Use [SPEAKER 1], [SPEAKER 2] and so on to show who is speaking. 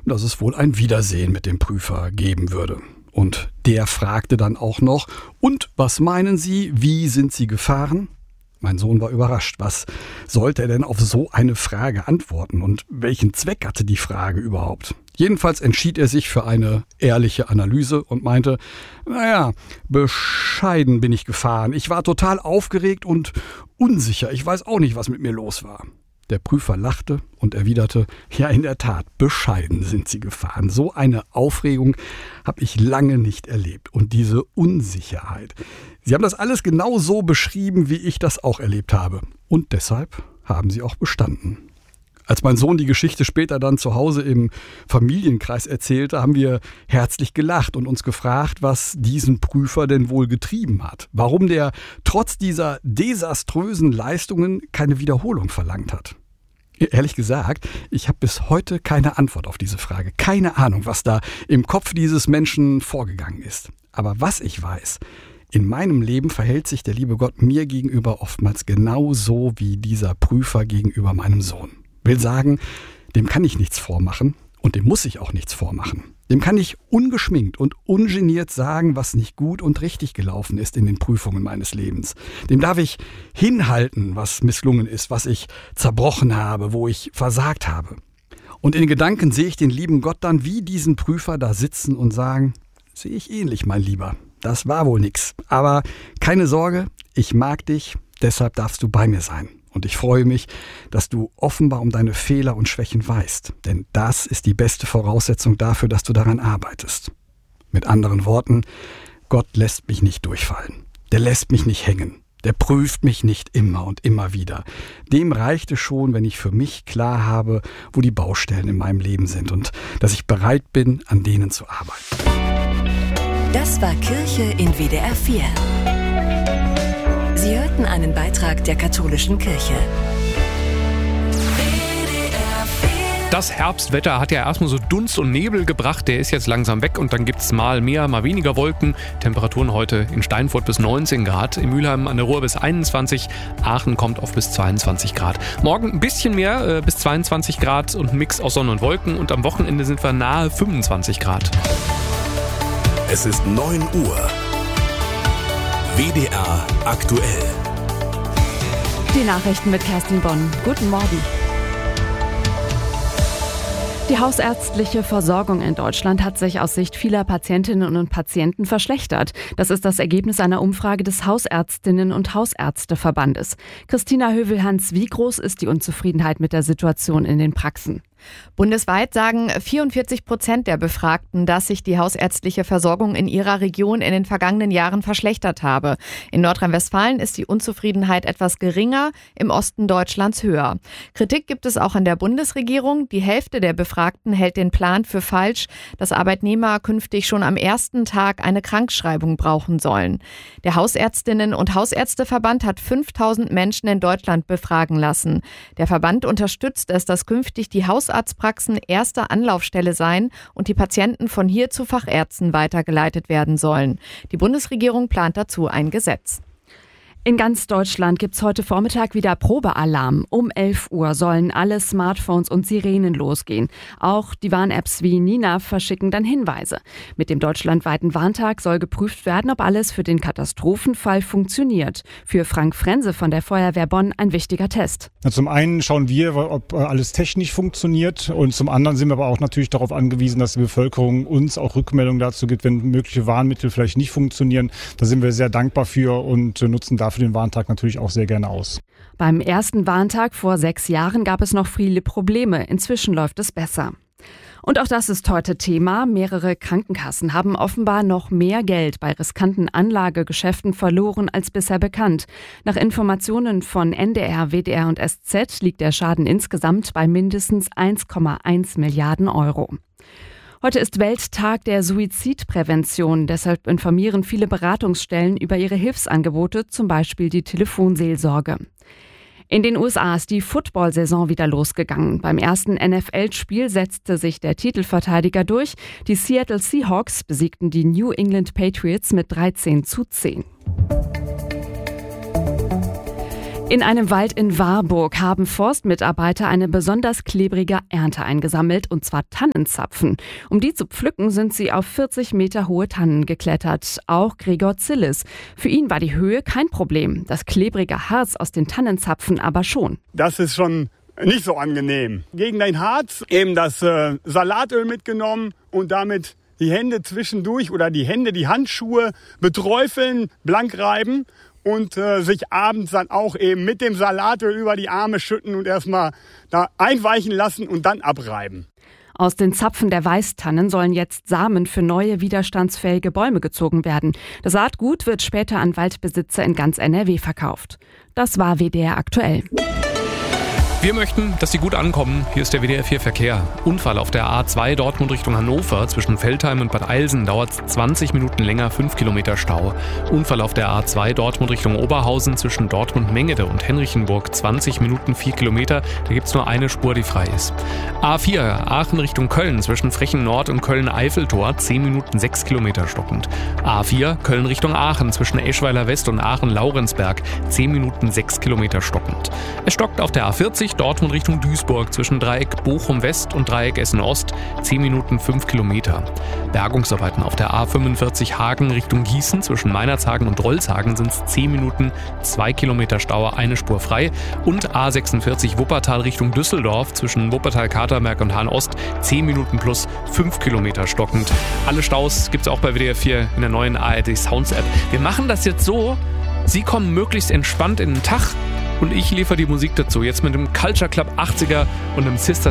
[SPEAKER 1] dass es wohl ein Wiedersehen mit dem Prüfer geben würde. Und der fragte dann auch noch, und was meinen Sie, wie sind Sie gefahren? Mein Sohn war überrascht. Was sollte er denn auf so eine Frage antworten? Und welchen Zweck hatte die Frage überhaupt? Jedenfalls entschied er sich für eine ehrliche Analyse und meinte, bescheiden bin ich gefahren. Ich war total aufgeregt und unsicher. Ich weiß auch nicht, was mit mir los war. Der Prüfer lachte und erwiderte, ja, in der Tat, bescheiden sind Sie gefahren. So eine Aufregung habe ich lange nicht erlebt. Und diese Unsicherheit. Sie haben das alles genau so beschrieben, wie ich das auch erlebt habe. Und deshalb haben Sie auch bestanden. Als mein Sohn die Geschichte später dann zu Hause im Familienkreis erzählte, haben wir herzlich gelacht und uns gefragt, was diesen Prüfer denn wohl getrieben hat. Warum der trotz dieser desaströsen Leistungen keine Wiederholung verlangt hat. Ehrlich gesagt, ich habe bis heute keine Antwort auf diese Frage. Keine Ahnung, was da im Kopf dieses Menschen vorgegangen ist. Aber was ich weiß, in meinem Leben verhält sich der liebe Gott mir gegenüber oftmals genauso wie dieser Prüfer gegenüber meinem Sohn. Will sagen, dem kann ich nichts vormachen und dem muss ich auch nichts vormachen. Dem kann ich ungeschminkt und ungeniert sagen, was nicht gut und richtig gelaufen ist in den Prüfungen meines Lebens. Dem darf ich hinhalten, was misslungen ist, was ich zerbrochen habe, wo ich versagt habe. Und in Gedanken sehe ich den lieben Gott dann wie diesen Prüfer da sitzen und sagen, sehe ich ähnlich, mein Lieber. Das war wohl nix. Aber keine Sorge, ich mag dich, deshalb darfst du bei mir sein. Und ich freue mich, dass du offenbar um deine Fehler und Schwächen weißt. Denn das ist die beste Voraussetzung dafür, dass du daran arbeitest. Mit anderen Worten, Gott lässt mich nicht durchfallen. Der lässt mich nicht hängen. Der prüft mich nicht immer und immer wieder. Dem reicht es schon, wenn ich für mich klar habe, wo die Baustellen in meinem Leben sind und dass ich bereit bin, an denen zu arbeiten.
[SPEAKER 2] Das war Kirche in WDR 4. Sie hörten einen Beitrag der katholischen Kirche.
[SPEAKER 3] Das Herbstwetter hat ja erstmal so Dunst und Nebel gebracht, der ist jetzt langsam weg und dann gibt's mal mehr, mal weniger Wolken. Temperaturen heute in Steinfurt bis 19 Grad, in Mülheim an der Ruhr bis 21, Aachen kommt auf bis 22 Grad. Morgen ein bisschen mehr, bis 22 Grad und ein Mix aus Sonne und Wolken und am Wochenende sind wir nahe 25 Grad.
[SPEAKER 4] Es ist 9 Uhr. WDR aktuell.
[SPEAKER 5] Die Nachrichten mit Kerstin Bonn. Guten Morgen. Die hausärztliche Versorgung in Deutschland hat sich aus Sicht vieler Patientinnen und Patienten verschlechtert. Das ist das Ergebnis einer Umfrage des Hausärztinnen- und Hausärzteverbandes. Christina Hövelhans, wie groß ist die Unzufriedenheit mit der Situation in den Praxen?
[SPEAKER 6] Bundesweit sagen 44% der Befragten, dass sich die hausärztliche Versorgung in ihrer Region in den vergangenen Jahren verschlechtert habe. In Nordrhein-Westfalen ist die Unzufriedenheit etwas geringer, im Osten Deutschlands höher. Kritik gibt es auch an der Bundesregierung. Die Hälfte der Befragten hält den Plan für falsch, dass Arbeitnehmer künftig schon am ersten Tag eine Krankschreibung brauchen sollen. Der Hausärztinnen- und Hausärzteverband hat 5000 Menschen in Deutschland befragen lassen. Der Verband unterstützt es, dass künftig die Hausarztpraxen erste Anlaufstelle sein und die Patienten von hier zu Fachärzten weitergeleitet werden sollen. Die Bundesregierung plant dazu ein Gesetz.
[SPEAKER 5] In ganz Deutschland gibt's heute Vormittag wieder Probealarm. Um 11 Uhr sollen alle Smartphones und Sirenen losgehen. Auch die Warn-Apps wie Nina verschicken dann Hinweise. Mit dem deutschlandweiten Warntag soll geprüft werden, ob alles für den Katastrophenfall funktioniert. Für Frank Frense von der Feuerwehr Bonn ein wichtiger Test.
[SPEAKER 7] Ja, zum einen schauen wir, ob alles technisch funktioniert, und zum anderen sind wir aber auch natürlich darauf angewiesen, dass die Bevölkerung uns auch Rückmeldungen dazu gibt, wenn mögliche Warnmittel vielleicht nicht funktionieren. Da sind wir sehr dankbar für und nutzen dafür den Warntag natürlich auch sehr gerne aus.
[SPEAKER 5] Beim ersten Warntag vor 6 Jahren gab es noch viele Probleme. Inzwischen läuft es besser. Und auch das ist heute Thema. Mehrere Krankenkassen haben offenbar noch mehr Geld bei riskanten Anlagegeschäften verloren als bisher bekannt. Nach Informationen von NDR, WDR und SZ liegt der Schaden insgesamt bei mindestens 1,1 Milliarden Euro. Heute ist Welttag der Suizidprävention. Deshalb informieren viele Beratungsstellen über ihre Hilfsangebote, zum Beispiel die Telefonseelsorge. In den USA ist die Football-Saison wieder losgegangen. Beim ersten NFL-Spiel setzte sich der Titelverteidiger durch. Die Seattle Seahawks besiegten die New England Patriots mit 13:10. In einem Wald in Warburg haben Forstmitarbeiter eine besonders klebrige Ernte eingesammelt, und zwar Tannenzapfen. Um die zu pflücken, sind sie auf 40 Meter hohe Tannen geklettert. Auch Gregor Zillis. Für ihn war die Höhe kein Problem, das klebrige Harz aus den Tannenzapfen aber schon.
[SPEAKER 8] Das ist schon nicht so angenehm. Gegen dein Harz eben das Salatöl mitgenommen und damit die Hände zwischendurch oder die Handschuhe beträufeln, blank reiben und sich abends dann auch eben mit dem Salatöl über die Arme schütten und erstmal da einweichen lassen und dann abreiben.
[SPEAKER 5] Aus den Zapfen der Weißtannen sollen jetzt Samen für neue widerstandsfähige Bäume gezogen werden. Das Saatgut wird später an Waldbesitzer in ganz NRW verkauft. Das war WDR aktuell.
[SPEAKER 3] Wir möchten, dass Sie gut ankommen. Hier ist der WDR 4 Verkehr. Unfall auf der A2 Dortmund Richtung Hannover. Zwischen Veltheim und Bad Eilsen dauert es 20 Minuten länger, 5 Kilometer Stau. Unfall auf der A2 Dortmund Richtung Oberhausen. Zwischen Dortmund-Mengede und Henrichenburg 20 Minuten, 4 Kilometer. Da gibt es nur eine Spur, die frei ist. A4 Aachen Richtung Köln. Zwischen Frechen Nord und Köln-Eiffeltor 10 Minuten, 6 Kilometer stockend. A4 Köln Richtung Aachen. Zwischen Eschweiler West und Aachen-Laurensberg 10 Minuten, 6 Kilometer stockend. Es stockt auf der A40 Dortmund Richtung Duisburg zwischen Dreieck Bochum West und Dreieck Essen Ost 10 Minuten, 5 Kilometer. Bergungsarbeiten auf der A45 Hagen Richtung Gießen zwischen Meinerzhagen und Rolzhagen sind es 10 Minuten, 2 Kilometer Stau, eine Spur frei. Und A46 Wuppertal Richtung Düsseldorf zwischen Wuppertal-Katerberg und Hahn-Ost 10 Minuten plus 5 Kilometer stockend. Alle Staus gibt es auch bei WDR 4 in der neuen ARD Sounds App. Wir machen das jetzt so, Sie kommen möglichst entspannt in den Tag und ich liefere die Musik dazu. Jetzt mit dem Culture Club 80er und dem Sister